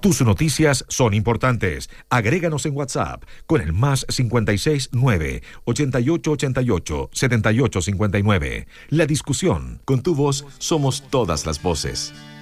Tus noticias son importantes. Agréganos en WhatsApp con el +56 9 8888 7859. La discusión. Con tu voz somos todas las voces.